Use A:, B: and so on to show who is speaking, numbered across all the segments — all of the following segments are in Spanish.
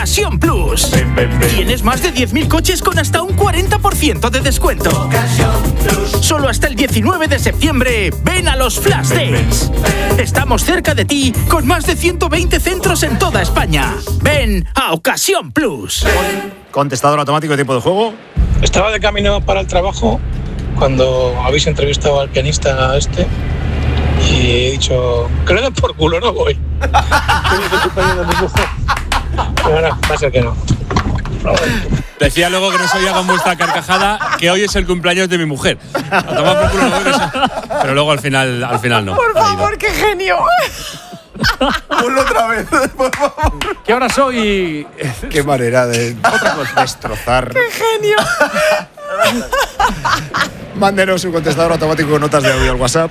A: Ocasión Plus. Tienes más de 10.000 coches con hasta un 40% de descuento. Solo hasta el 19 de septiembre, ven a los Flash Days. Estamos cerca de ti con más de 120 centros en toda España. Ven a Ocasión Plus.
B: Contestador automático de tiempo de juego.
C: Estaba de camino para el trabajo cuando habéis entrevistado al pianista este y he dicho que le den por culo, no voy. Ahora va a ser que no.
D: Decía luego que no se oía con vuestra carcajada que hoy es el cumpleaños de mi mujer. A tomar por culo, pero luego al final no.
E: Por favor, qué genio.
B: Ponlo otra vez, por favor.
F: Que ahora soy...
B: Qué manera de destrozar.
E: ¡Qué genio!
B: Mándenos un contestador automático con notas de audio al WhatsApp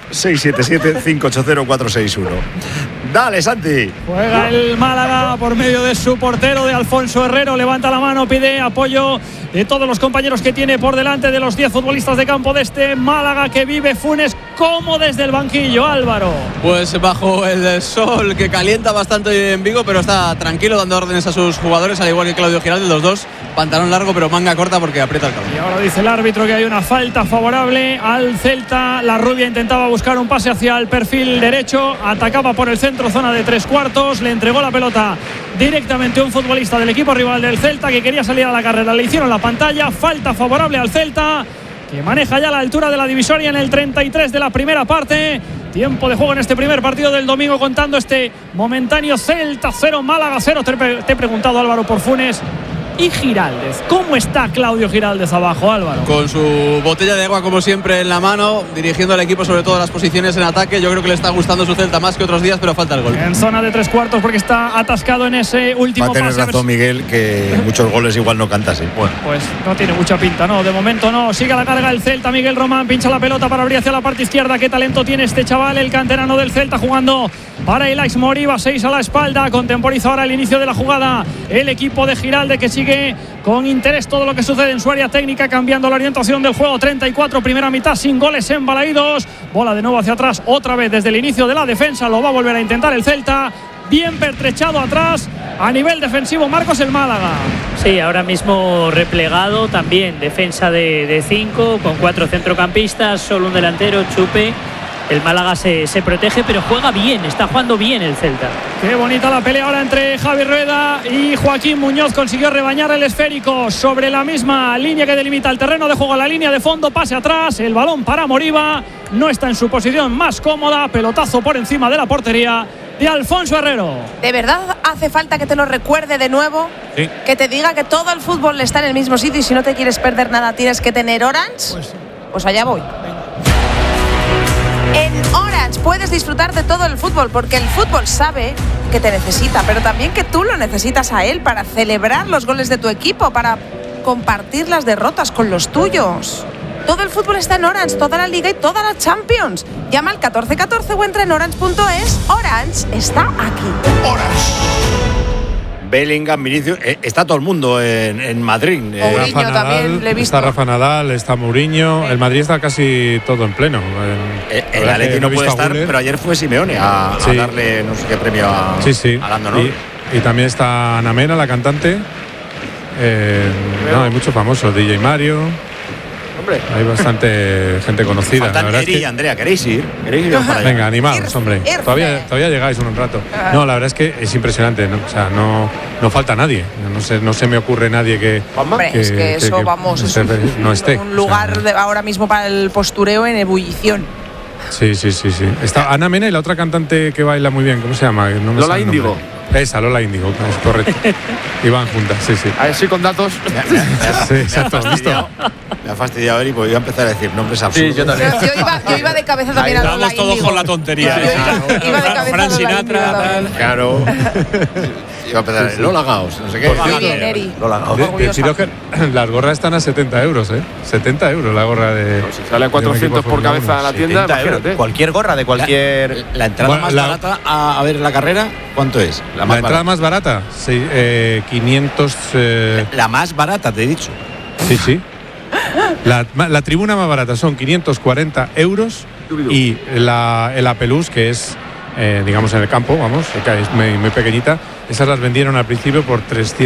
B: 677-580-461. Dale, Santi.
G: Juega el Málaga por medio de su portero, de Alfonso Herrero. Levanta la mano, pide apoyo de todos los compañeros que tiene por delante, de los 10 futbolistas de campo de este Málaga que vive Funes como desde el banquillo. Álvaro.
H: Pues bajo el sol que calienta bastante en Vigo, pero está tranquilo dando órdenes a sus jugadores, al igual que Claudio Giralde, los dos pantalón largo pero manga corta porque aprieta el caballo.
G: Y ahora dice el árbitro que hay una falta favorable al Celta. La rubia intentaba buscar un pase hacia el perfil derecho, atacaba por el centro, zona de 3/4, le entregó la pelota directamente a un futbolista del equipo rival del Celta que quería salir a la carrera, le hicieron la pantalla, falta favorable al Celta, que maneja ya la altura de la divisoria en el 33 de la primera parte. Tiempo de juego en este primer partido del domingo, contando este momentáneo Celta 0, Málaga 0. Te he preguntado, Álvaro, por Funes y Giraldez. ¿Cómo está Claudio Giraldez abajo, Álvaro?
H: Con su botella de agua como siempre en la mano, dirigiendo al equipo sobre todo las posiciones en ataque. Yo creo que le está gustando su Celta más que otros días, pero falta el gol.
G: En zona de 3/4 porque está atascado en ese último pase.
B: Va a tener razón Miguel, que muchos goles igual no canta así.
G: Bueno, pues no tiene mucha pinta, no, de momento no. Sigue a la carga el Celta, Miguel Román pincha la pelota para abrir hacia la parte izquierda. Qué talento tiene este chaval, el canterano del Celta, jugando para el Aix Moriba, 6 a la espalda. Contemporiza ahora el inicio de la jugada el equipo de Giraldez, que sigue con interés todo lo que sucede en su área técnica, cambiando la orientación del juego. 34, primera mitad sin goles en Balaídos. Bola de nuevo hacia atrás, otra vez desde el inicio de la defensa. Lo va a volver a intentar el Celta. Bien pertrechado atrás a nivel defensivo Marcos, el Málaga.
I: Sí, ahora mismo replegado también. Defensa de 5 con 4 centrocampistas, solo un delantero, Chupe. El Málaga se protege, pero juega bien, está jugando bien el Celta.
G: Qué bonita la pelea ahora entre Javi Rueda y Joaquín Muñoz. Consiguió rebañar el esférico sobre la misma línea que delimita el terreno de juego, la línea de fondo, pase atrás, el balón para Moriba. No está en su posición más cómoda, pelotazo por encima de la portería de Alfonso Herrero.
E: ¿De verdad hace falta que te lo recuerde de nuevo?
D: Sí.
E: Que te diga que todo el fútbol está en el mismo sitio y si no te quieres perder nada tienes que tener Orange. Pues allá voy. En Orange puedes disfrutar de todo el fútbol, porque el fútbol sabe que te necesita, pero también que tú lo necesitas a él para celebrar los goles de tu equipo, para compartir las derrotas con los tuyos. Todo el fútbol está en Orange, toda la Liga y toda la Champions. Llama al 1414 o entra en orange.es. Orange está aquí.
B: Orange. Bellingham, Vinicius, está todo el mundo en Madrid.
E: Mourinho también le he visto.
J: Está Rafa Nadal, está Mourinho. El Madrid está casi todo en pleno.
B: El Atleti no puede estar, pero ayer fue Simeone a darle no sé qué premio a Lando Norris.
J: Y también está Ana Mena, la cantante. Hay muchos famosos, DJ Mario. Hombre. Hay bastante gente conocida.
B: Faltan Eri y Andrea, ¿queréis ir?
J: Venga, animaos, hombre. Todavía llegáis un rato. No, la verdad es que es impresionante, ¿no? O sea, no falta nadie. No se me ocurre nadie que...
E: Hombre, es que eso, vamos, es un lugar ahora mismo para el postureo en ebullición.
J: Sí. Está Ana Mena y la otra cantante que baila muy bien, ¿cómo se llama? No me
F: Lola Índigo.
J: Esa, Lola Índigo, es correcto. Y van juntas, sí.
F: A ver si con datos.
J: Sí, exacto.
B: Me ha fastidiado Eri porque iba a empezar a decir nombres absurdos.
F: Sí, yo también.
E: Yo iba de cabeza también a Lola
D: Vamos todos
E: Índigo.
D: con la tontería.
E: Iba de cabeza
D: Fran
E: a Lola
D: Sinatra,
E: Índigo.
B: Claro. Iba a empezar a decir Lola Gaos, no sé qué.
E: Muy bien, Eri.
B: Lola Gaos.
J: Deciros que las gorras están a 70 euros, ¿eh? 70 euros la gorra de...
F: Pues si sale a 400 por cabeza a la tienda, imagínate.
B: Cualquier gorra de cualquier... La entrada más barata a ver la carrera, ¿cuánto es?
J: La entrada más barata, 500...
B: La más barata, te he dicho.
J: Sí. La tribuna más barata son 540 euros y el Apelús, que es, digamos, en el campo, vamos, que es muy pequeñita, esas las vendieron al principio por 300.